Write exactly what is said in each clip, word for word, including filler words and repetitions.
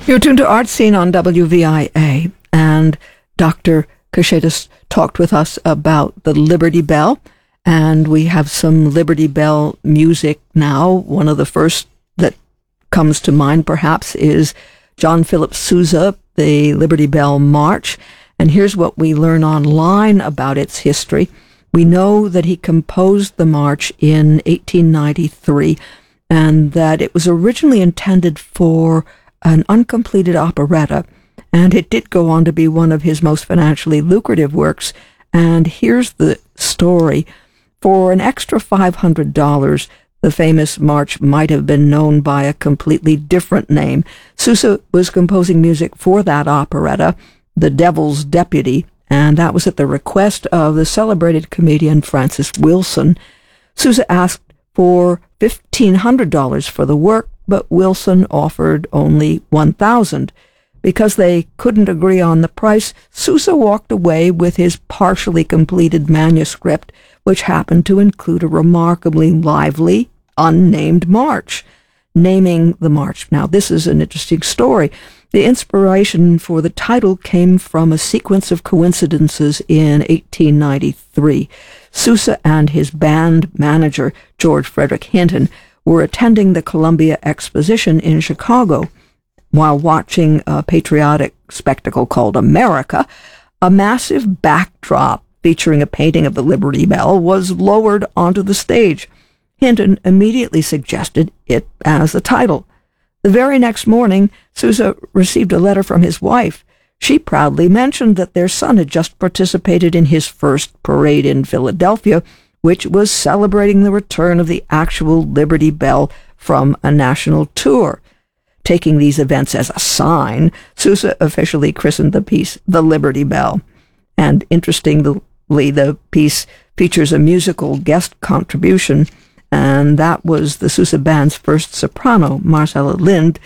You're tuned to Art Scene on W V I A, and Doctor Koshetis talked with us about the Liberty Bell, and we have some Liberty Bell music now. One of the first that comes to mind, perhaps, is John Philip Sousa, the Liberty Bell March, and here's what we learn online about its history. We know that he composed the march in eighteen ninety-three, and that it was originally intended for an uncompleted operetta, and it did go on to be one of his most financially lucrative works. And here's the story. For an extra five hundred dollars, the famous march might have been known by a completely different name. Sousa was composing music for that operetta, The Devil's Deputy, and that was at the request of the celebrated comedian Francis Wilson. Sousa asked for fifteen hundred dollars for the work, but Wilson offered only one thousand dollars. Because they couldn't agree on the price, Sousa walked away with his partially completed manuscript, which happened to include a remarkably lively, unnamed march. Naming the march. Now, this is an interesting story. The inspiration for the title came from a sequence of coincidences in eighteen ninety-three. Sousa and his band manager, George Frederick Hinton, were attending the Columbia Exposition in Chicago. While watching a patriotic spectacle called America, a massive backdrop featuring a painting of the Liberty Bell was lowered onto the stage. Hinton immediately suggested it as the title. The very next morning, Sousa received a letter from his wife. She proudly mentioned that their son had just participated in his first parade in Philadelphia, which was celebrating the return of the actual Liberty Bell from a national tour. Taking these events as a sign, Sousa officially christened the piece The Liberty Bell. And interestingly, the piece features a musical guest contribution, and that was the Sousa Band's first soprano, Marcella Lind,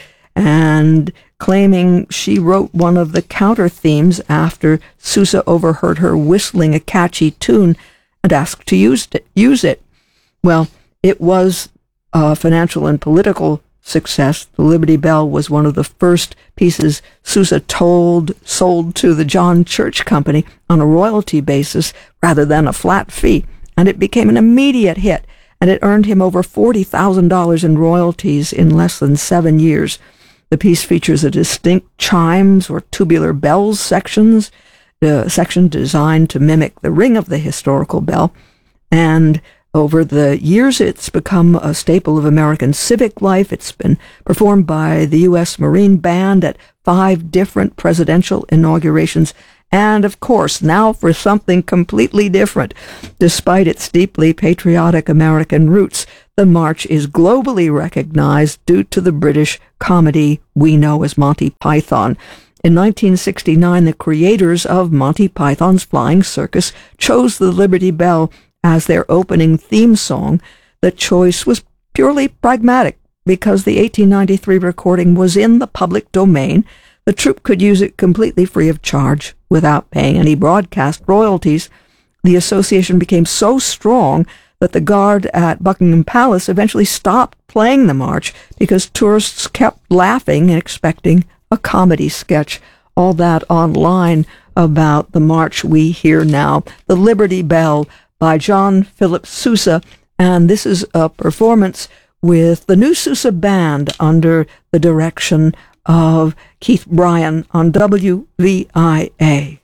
and claiming she wrote one of the counter themes after Sousa overheard her whistling a catchy tune and asked to use it. Use it. Well, it was a financial and political success. The Liberty Bell was one of the first pieces Sousa told, sold to the John Church Company on a royalty basis rather than a flat fee, and it became an immediate hit, and it earned him over forty thousand dollars in royalties in less than seven years. The piece features a distinct chimes or tubular bells sections, the section designed to mimic the ring of the historical bell, and over the years, it's become a staple of American civic life. It's been performed by the U S Marine Band at five different presidential inaugurations. And, of course, now for something completely different. Despite its deeply patriotic American roots, the march is globally recognized due to the British comedy we know as Monty Python. In nineteen sixty-nine, the creators of Monty Python's Flying Circus chose the Liberty Bell as their opening theme song. The choice was purely pragmatic. Because the eighteen ninety-three recording was in the public domain, the troupe could use it completely free of charge without paying any broadcast royalties. The association became so strong that the guard at Buckingham Palace eventually stopped playing the march because tourists kept laughing and expecting a comedy sketch. All that online about the march we hear now, the Liberty Bell, by John Philip Sousa, and this is a performance with the new Sousa Band under the direction of Keith Bryan on W V I A.